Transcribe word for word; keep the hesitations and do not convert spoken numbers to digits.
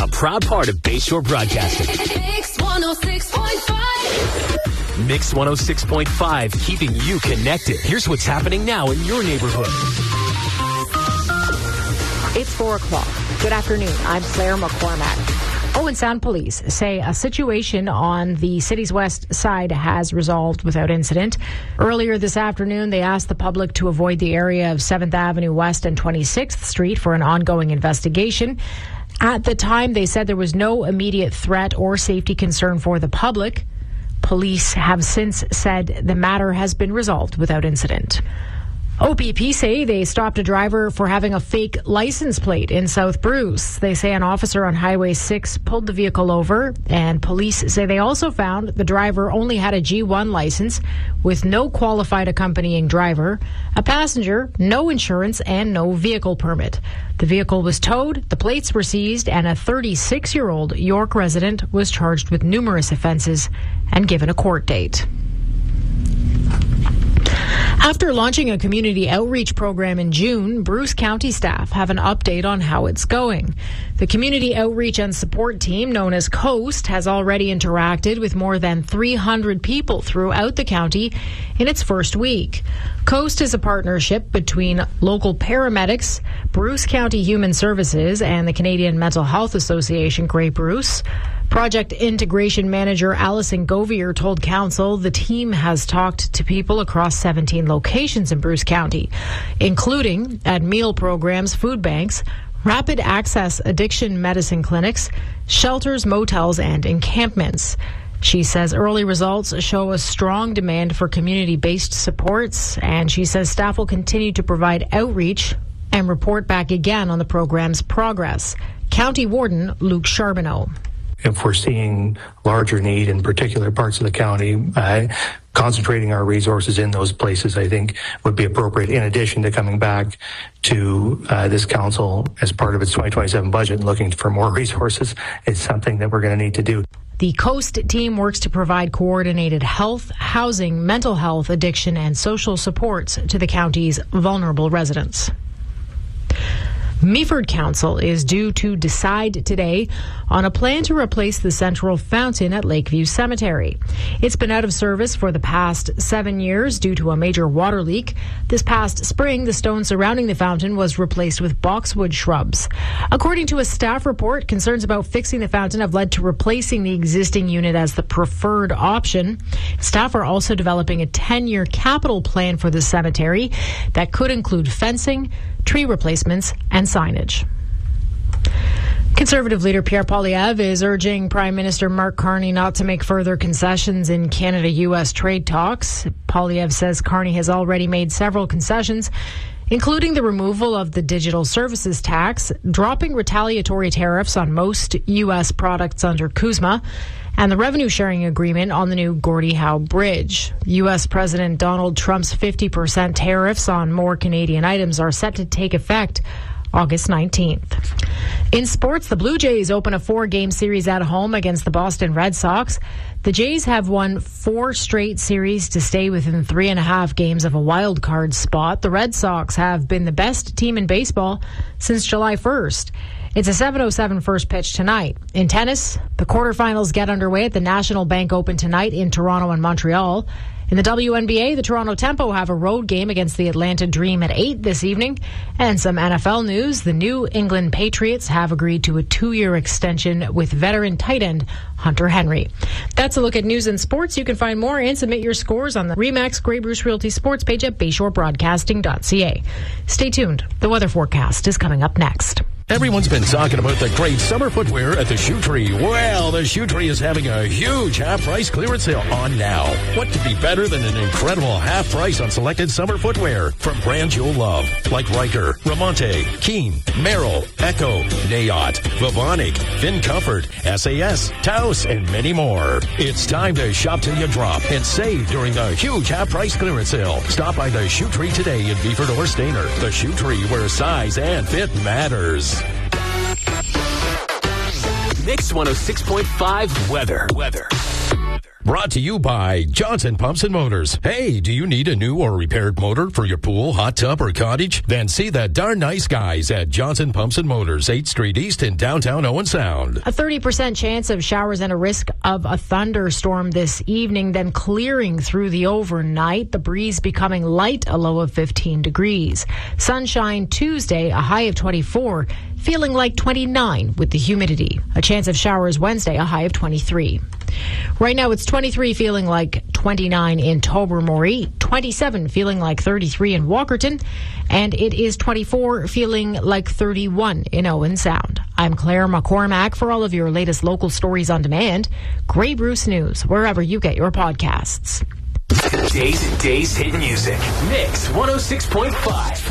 a proud part of Bayshore Broadcasting. Mix one oh six point five. Mix one oh six point five, keeping you connected. Here's what's happening now in your neighborhood. It's four o'clock. Good afternoon. I'm Claire McCormack. Owen Sound Police say a situation on the city's west side has resolved without incident. Earlier this afternoon, they asked the public to avoid the area of seventh Avenue West and twenty-sixth Street for an ongoing investigation. At the time, they said there was no immediate threat or safety concern for the public. Police have since said the matter has been resolved without incident. O P P say they stopped a driver for having a fake license plate in South Bruce. They say an officer on Highway six pulled the vehicle over, and police say they also found the driver only had a G one license with no qualified accompanying driver, a passenger, no insurance, and no vehicle permit. The vehicle was towed, the plates were seized, and a thirty-six-year-old York resident was charged with numerous offenses and given a court date. After launching a community outreach program in June, Bruce County staff have an update on how it's going. The Community Outreach and Support Team, known as COAST, has already interacted with more than three hundred people throughout the county in its first week. COAST is a partnership between local paramedics, Bruce County Human Services, and the Canadian Mental Health Association, Grey Bruce. Project Integration Manager Alison Govier told Council the team has talked to people across seventeen locations in Bruce County, including at meal programs, food banks, rapid access addiction medicine clinics, shelters, motels, and encampments. She says early results show a strong demand for community-based supports, and she says staff will continue to provide outreach and report back again on the program's progress. County Warden Luke Charbonneau. If we're seeing larger need in particular parts of the county, uh, concentrating our resources in those places, I think, would be appropriate, in addition to coming back to uh, this council as part of its twenty twenty-seven budget and looking for more resources. It's something that we're going to need to do. The COAST team works to provide coordinated health, housing, mental health, addiction, and social supports to the county's vulnerable residents. Meaford Council is due to decide today on a plan to replace the central fountain at Lakeview Cemetery. It's been out of service for the past seven years due to a major water leak. This past spring, the stone surrounding the fountain was replaced with boxwood shrubs. According to a staff report, concerns about fixing the fountain have led to replacing the existing unit as the preferred option. Staff are also developing a ten-year capital plan for the cemetery that could include fencing, tree replacements, and signage. Conservative leader Pierre Poilievre is urging Prime Minister Mark Carney not to make further concessions in Canada-U S trade talks. Poilievre says Carney has already made several concessions, including the removal of the digital services tax, dropping retaliatory tariffs on most U S products under CUSMA, and the revenue-sharing agreement on the new Gordie Howe Bridge. U S President Donald Trump's fifty percent tariffs on more Canadian items are set to take effect August nineteenth. In sports, the Blue Jays open a four-game series at home against the Boston Red Sox. The Jays have won four straight series to stay within three and a half games of a wild card spot. The Red Sox have been the best team in baseball since July first. It's a seven oh seven first pitch tonight. In tennis, the quarterfinals get underway at the National Bank Open tonight in Toronto and Montreal. In the W N B A, the Toronto Tempo have a road game against the Atlanta Dream at eight this evening. And some N F L news, the New England Patriots have agreed to a two-year extension with veteran tight end Hunter Henry. That's a look at news and sports. You can find more and submit your scores on the RE/MAX Grey Bruce Realty Sports page at bayshore broadcasting dot c a. Stay tuned. The weather forecast is coming up next. Everyone's been talking about the great summer footwear at the Shoe Tree. Well, the Shoe Tree is having a huge half-price clearance sale on now. What could be better than an incredible half price on selected summer footwear from brands you'll love, like Riker, Ramonte, Keen, Merrill, Echo, Nayot, Vivonic, Finn Comfort, S A S, Taos, and many more. It's time to shop till you drop and save during the huge half-price clearance sale. Stop by the Shoe Tree today in Beeford or Stainer. The Shoe Tree, where size and fit matters. Mix one oh six point five weather. Weather. Brought to you by Johnson Pumps and Motors. Hey, do you need a new or repaired motor for your pool, hot tub, or cottage? Then see the darn nice guys at Johnson Pumps and Motors, eighth Street East in downtown Owen Sound. A thirty percent chance of showers and a risk of a thunderstorm this evening, then clearing through the overnight. The breeze becoming light, a low of fifteen degrees. Sunshine Tuesday, a high of twenty-four. Feeling like twenty-nine with the humidity. A chance of showers Wednesday, a high of twenty-three. Right now it's twenty-three, feeling like twenty-nine in Tobermory, twenty-seven, feeling like thirty-three in Walkerton, and it is twenty-four, feeling like thirty-one in Owen Sound. I'm Claire McCormack. For all of your latest local stories on demand, Grey Bruce News, wherever you get your podcasts. Today's Days Hit Music. Mix one oh six point five.